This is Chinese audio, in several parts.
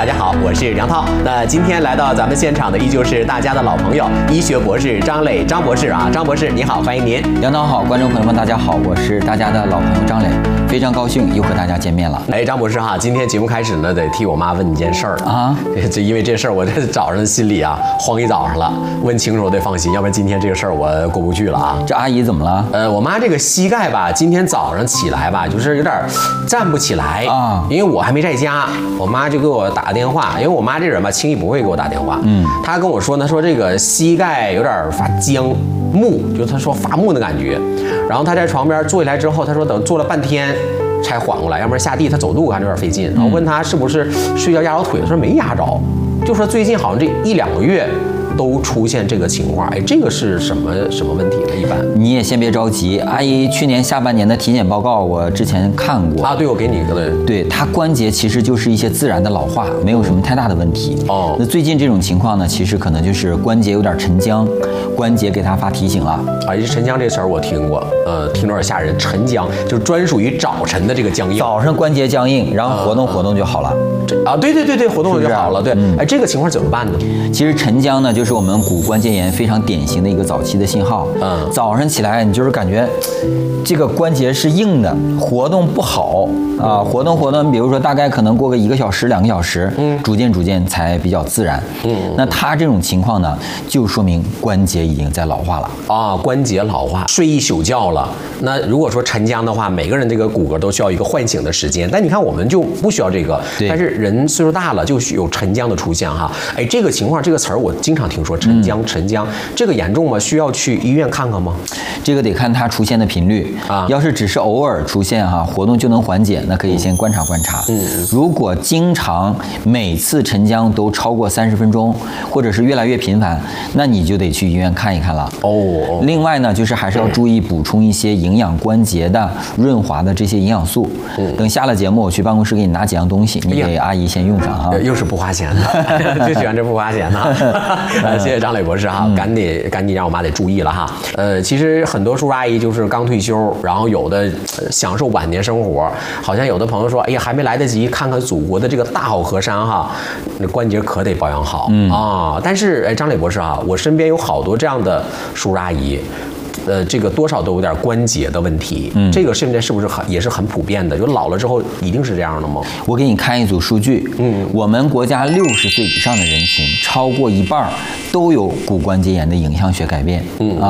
大家好，我是梁涛。那今天来到咱们现场的依旧是大家的老朋友，医学博士张磊张博士啊，张博士你好，欢迎您。 梁涛好，观众朋友们大家好，我是大家的老朋友张磊，非常高兴又和大家见面了。 哎，张博士哈，今天节目开始呢，得替我妈问你件事儿啊，因为这事儿我这早上心里啊慌一早上了，问清楚我得放心，要不然今天这个事儿我过不去了啊。 这阿姨怎么了？ 我妈这个膝盖吧，今天早上起来吧，就是有点站不起来啊，因为我还没在家，我妈就给我打个电话，因为我妈这人吧，轻易不会给我打电话。她跟我说呢，说这个膝盖有点发僵木，就她说发木的感觉。然后她在床边坐下来之后，她说等坐了半天才缓过来，要不然下地她走路还有点费劲。然后问她是不是睡觉压着腿，她说没压着，就说最近好像这1-2个月都出现这个情况。哎，这个是什么问题呢？一般你也先别着急，阿姨去年下半年的体检报告我之前看过啊，对，我给你一个。 对，她关节其实就是一些自然的老化，没有什么太大的问题。哦，那最近这种情况呢，其实可能就是关节有点沉僵，关节给她发提醒了。 啊，沉僵这词儿我听过，听着有点吓人。沉僵就是专属于早晨的这个僵硬， 早上关节僵硬，然后活动就好了。 对，活动就好了。对，哎，这个情况怎么办呢？ 其实沉僵呢，就是我们骨关节炎非常典型的一个早期的信号。早上起来你就是感觉这个关节是硬的，活动不好啊，活动，比如说大概可能过个1个小时、2个小时，逐渐才比较自然。那他这种情况呢，就说明关节已经在老化了啊，关节老化，睡一宿觉了。那如果说沉僵的话，每个人这个骨骼都需要一个唤醒的时间，但你看我们就不需要这个，但是人岁数大了就有沉僵的出现哈。哎，这个情况这个词儿我经常听说，沉僵，这个严重吗？需要去医院看看吗？ 这个得看它出现的频率啊。要是只是偶尔出现哈，活动就能缓解，那可以先观察。如果经常每次沉僵都超过30分钟，或者是越来越频繁，那你就得去医院看一看了。另外呢，就是还是要注意补充一些营养关节的、润滑的这些营养素。等下了节目，我去办公室给你拿几样东西，你给阿姨先用上啊。 又是不花钱的，就喜欢这不花钱的。谢谢张磊博士哈，赶紧让我妈得注意了哈。其实很多叔叔阿姨就是刚退休，然后有的享受晚年生活，好像有的朋友说，哎呀，还没来得及看看祖国的这个大好河山哈，那关节可得保养好啊。但是张磊博士啊，我身边有好多这样的叔叔阿姨。这个多少都有点关节的问题，这个现在是不是也是很普遍的？就老了之后一定是这样的吗？ 我给你看一组数据，我们国家60岁以上的人群，超过1半都有骨关节炎的影像学改变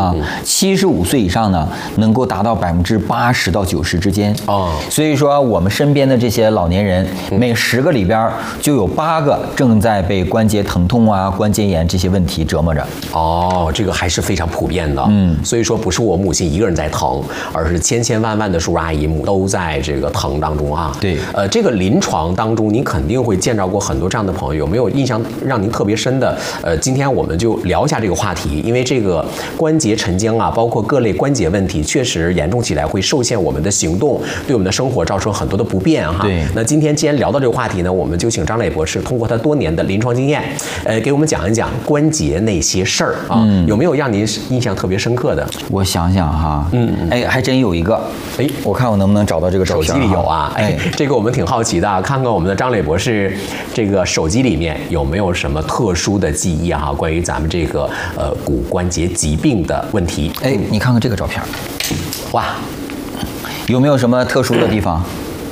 ，75岁以上呢，能够达到80%到90%之间所以说我们身边的这些老年人，每10个里边就有8个正在被关节疼痛啊、关节炎这些问题折磨着。 这个还是非常普遍的，所以说不是我母亲一个人在疼，而是千万的叔叔阿姨都在这个疼当中啊。 对， 这个临床当中，你肯定会见着过很多这样的朋友，有没有印象让您特别深的？今天我们就聊一下这个话题，因为这个关节沉僵啊，包括各类关节问题，确实严重起来会受限我们的行动，对我们的生活造成很多的不便哈。 对， 那今天既然聊到这个话题呢，我们就请张磊博士通过他多年的临床经验，给我们讲一讲关节那些事儿啊。有没有让您印象特别深刻的？ 我想想哈，还真有一个，我看我能不能找到这个照片。 手机里有啊，这个我们挺好奇的，看看我们的张磊博士这个手机里面有没有什么特殊的记忆啊，关于咱们这个骨关节疾病的问题。 你看看这个照片， 哇， 有没有什么特殊的地方？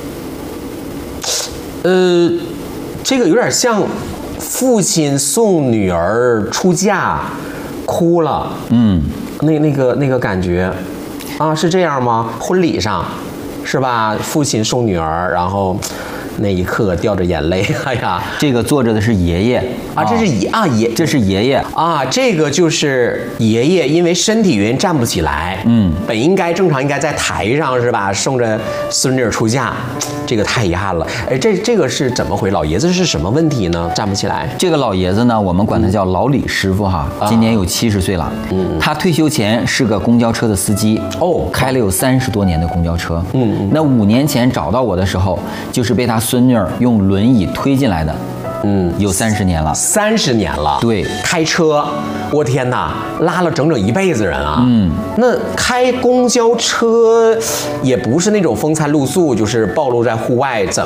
这个有点像父亲送女儿出嫁哭了，那个感觉啊，是这样吗？婚礼上是吧？父亲送女儿，然后那一刻掉着眼泪，哎呀， 这个坐着的是爷爷啊，这是这是爷爷啊，这个就是爷爷，因为身体原因站不起来，本正常应该在台上是吧，送着孙女出嫁，这个太遗憾了。这个是怎么回？老爷子是什么问题呢？站不起来？ 这个老爷子呢，我们管他叫老李师傅哈，今年有70岁了。他退休前是个公交车的司机，开了有30多年的公交车。那5年前找到我的时候，就是被他孙女用轮椅推进来的。有30年了 ，30年了。 对， 开车，我天哪，拉了整一辈子人啊。那开公交车也不是那种风餐露宿，就是暴露在户外，怎